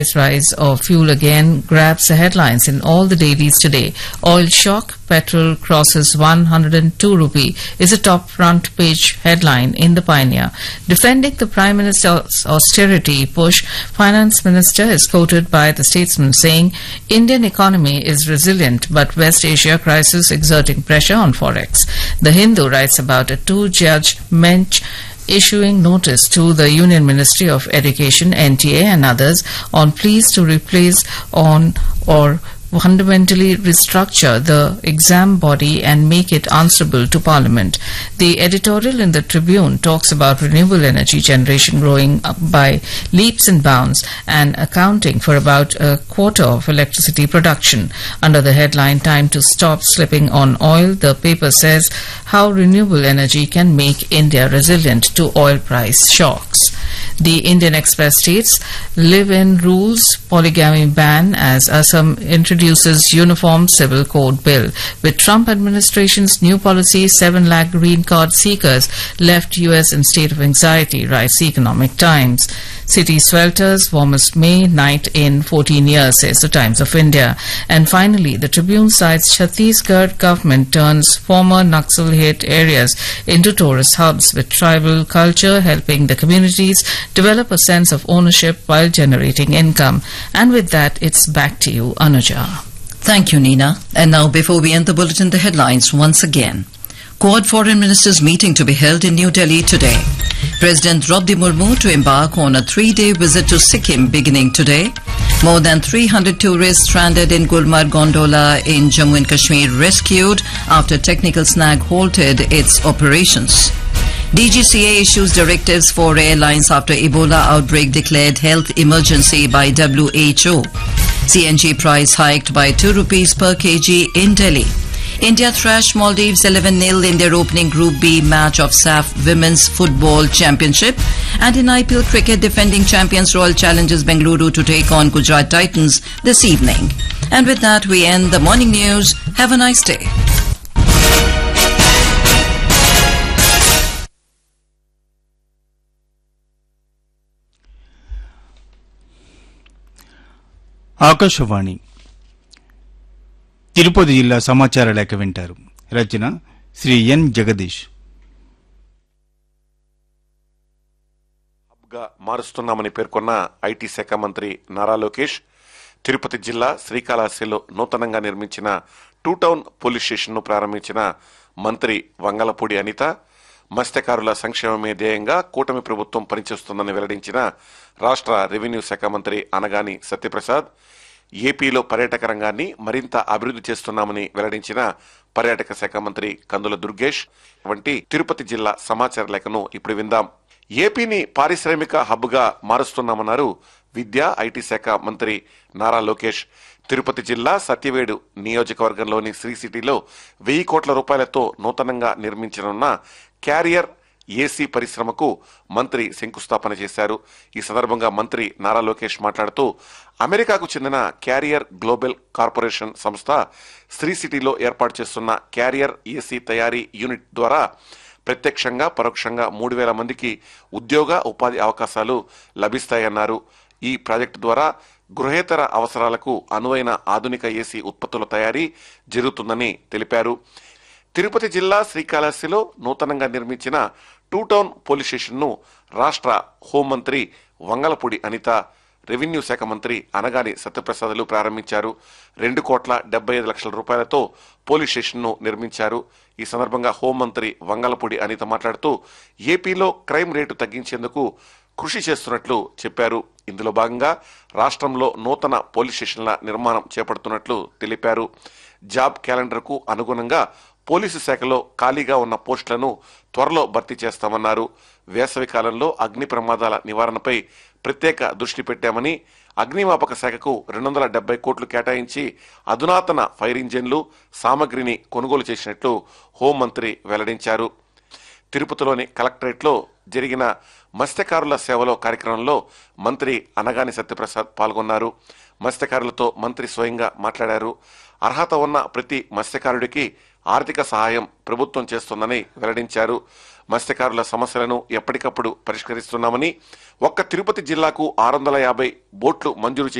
Rise of fuel again grabs the headlines in all the dailies today. Oil shock, petrol crosses 102 rupee is a top front page headline in the Pioneer. Defending the Prime Minister's austerity push, Finance Minister is quoted by the statesman saying, Indian economy is resilient but West Asia crisis exerting pressure on forex. The Hindu writes about a two-judge bench issuing notice to the Union Ministry of Education, NTA and others on pleas to replace on or fundamentally restructure the exam body and make it answerable to Parliament. The editorial in the Tribune talks about renewable energy generation growing up by leaps and bounds and accounting for about a quarter of electricity production. Under the headline, Time to Stop Slipping on Oil, the paper says how renewable energy can make India resilient to oil price shocks. The Indian Express states live-in rules polygamy ban as Assam introduces uniform civil code bill. With Trump administration's new policy, 7 lakh green card seekers left US in state of anxiety, writes Economic Times. City swelters, warmest May night in 14 years, says the Times of India. And finally, the Tribune cites Chhattisgarh government turns former Naxal-hit areas into tourist hubs with tribal culture helping the communities develop a sense of ownership while generating income. And with that, it's back to you, Anuja. Thank you, Nina. And now, before we end the bulletin, the headlines once again. Quad Foreign Ministers meeting to be held in New Delhi today. President Draupadi Murmu to embark on a 3-day visit to Sikkim beginning today. More than 300 tourists stranded in Gulmarg Gondola in Jammu and Kashmir rescued after technical snag halted its operations. DGCA issues directives for airlines after Ebola outbreak declared health emergency by WHO. CNG price hiked by 2 rupees per kg in Delhi. India thrashed Maldives 11-0 in their opening Group B match of SAF Women's Football Championship. And in IPL cricket, defending champions Royal Challengers Bengaluru to take on Gujarat Titans this evening. And with that, we end the morning news. Have a nice day. Akashvani Tirupati జిల్లా సమాచార లేఖ వింటారు. రచన శ్రీ ఎన్ జగదీష్. హబ్గా మారుస్తున్నామని పేర్కొన్న IT శాఖ మంత్రి నారా లోకేష్ తిరుపతి జిల్లా శ్రీకాళహస్తిలో నూతనంగా నిర్మించిన 2 టౌన్ పోలీస్ స్టేషన్ను ప్రారంభించిన మంత్రి వంగలపూడి అనిత, మత్స్యకారుల సంక్షేమమే ధ్యేయంగా కూటమి ప్రభుత్వం పనిచేస్తుందని వెల్లడించిన రాష్ట్ర రెవెన్యూ శాఖ మంత్రి అనగాని సత్యప్రసాద్, ఏపీలో పర్యాటక రంగాన్ని మరింత అభివృద్ధి చేస్తున్నామని వెల్లడించిన పర్యాటక శాఖ మంత్రి కందుల దుర్గేష్ వంటి తిరుపతి జిల్లా సమాచార లేఖను ఇప్పుడు విందాం. ఏపీని పారిశ్రామిక హబ్గా మారుస్తున్నామన్నారు విద్యా ఐటీ శాఖ మంత్రి నారా లోకేష్. తిరుపతి జిల్లా సత్యవేడు నియోజకవర్గంలోని శ్రీ సిటీలో 1000 కోట్ల రూపాయలతో నూతనంగా నిర్మించనున్న క్యారియర్ ఏసీ పరిశ్రమకు మంత్రి శంకుస్థాపన చేశారు. ఈ సందర్భంగా మంత్రి నారా లోకేష్ మాట్లాడుతూ అమెరికాకు చెందిన క్యారియర్ గ్లోబల్ కార్పొరేషన్ సంస్థ శ్రీ సిటీలో ఏర్పాటు చేస్తున్న క్యారియర్ ఏసీ తయారీ యూనిట్ ద్వారా ప్రత్యక్షంగా పరోక్షంగా 3000 మందికి ఉద్యోగ ఉపాధి అవకాశాలు లభిస్తాయన్నారు. ఈ ప్రాజెక్టు ద్వారా గృహేతర అవసరాలకు అనువైన ఆధునిక ఏసీ ఉత్పత్తుల తయారీ జరుగుతుందని తెలిపారు. తిరుపతి జిల్లా శ్రీకాళహస్తిలో నూతనంగా నిర్మించిన 2 టౌన్ పోలీస్ స్టేషన్ను రాష్ట్ర హోంమంత్రి వంగలపూడి అనిత, రెవెన్యూ శాఖ మంత్రి అనగాని సత్యప్రసాద్లు ప్రారంభించారు. 2,75,00,000 రూపాయలతో పోలీస్ స్టేషన్ను నిర్మించారు. ఈ సందర్భంగా హోంమంత్రి వంగలపూడి అనిత మాట్లాడుతూ ఏపీలో క్రైమ్ రేటు తగ్గించేందుకు కృషి చేస్తున్నట్లు చెప్పారు. ఇందులో భాగంగా రాష్ట్రంలో నూతన పోలీస్ స్టేషన్ల నిర్మాణం చేపడుతున్నట్లు తెలిపారు. జాబ్ క్యాలెండర్కు అనుగుణంగా పోలీసు శాఖలో ఖాళీగా ఉన్న పోస్టులను త్వరలో భర్తీ చేస్తామన్నారు. వేసవి కాలంలో అగ్ని ప్రమాదాల నివారణపై ప్రత్యేక దృష్టి పెట్టామని, అగ్నిమాపక శాఖకు 270 కోట్లు కేటాయించి అధునాతన ఫైర్ ఇంజిన్లు, సామగ్రిని కొనుగోలు చేసినట్లు హోంమంత్రి వెల్లడించారు. తిరుపతిలోని కలెక్టరేట్లో జరిగిన మత్స్యకారుల సేవలో కార్యక్రమంలో మంత్రి అనగాని సత్యప్రసాద్ పాల్గొన్నారు. మత్స్యకారులతో మంత్రి స్వయంగా మాట్లాడారు. అర్హత ఉన్న ప్రతి మత్స్యకారుడికి ఆర్థిక సహాయం ప్రభుత్వం చేస్తుందని వెల్లడించారు. మత్స్యకారుల సమస్యలను ఎప్పటికప్పుడు పరిష్కరిస్తున్నామని, ఒక్క తిరుపతి జిల్లాకు 650 బోట్లు మంజూరు